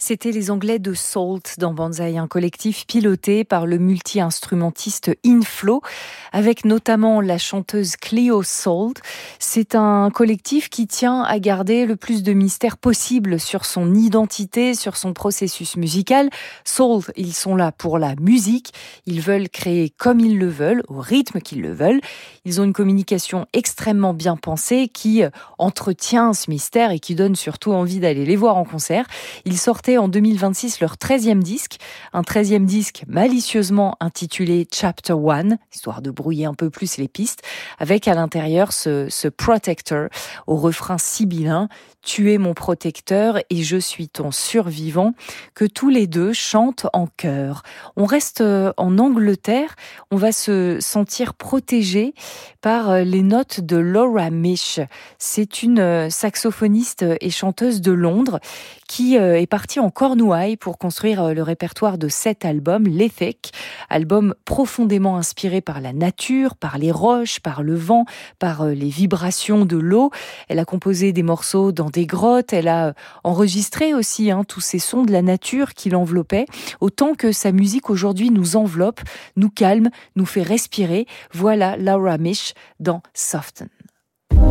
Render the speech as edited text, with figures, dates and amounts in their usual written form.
C'était les Anglais de Salt dans Banzai, un collectif piloté par le multi-instrumentiste Inflo, avec notamment la chanteuse Cleo Salt. C'est un collectif qui tient à garder le plus de mystère possible sur son identité, sur son processus musical. Salt, ils sont là pour la musique. Ils veulent créer comme ils le veulent, au rythme qu'ils le veulent. Ils ont une communication extrêmement bien pensée qui entretient ce mystère et qui donne surtout envie d'aller les voir en concert. Ils sortaient en 2026 leur 13e disque, un 13e disque malicieusement intitulé Chapter 1, histoire de brouiller un peu plus les pistes, avec à l'intérieur ce Protector au refrain sibyllin, tu es mon protecteur et je suis ton survivant, que tous les deux chantent en chœur. On reste en Angleterre, on va se sentir protégé par les notes de Laura Mish. C'est une saxophoniste et chanteuse de Londres qui est partie en Cornouailles pour construire le répertoire de 7 albums, l'Ethic, album profondément inspiré par la nature, par les roches, par le vent, par les vibrations de l'eau. Elle a composé des morceaux dans des grottes, elle a enregistré aussi tous ces sons de la nature qui l'enveloppaient, autant que sa musique aujourd'hui nous enveloppe, nous calme, nous fait respirer. Voilà Laura Mish dans Soften.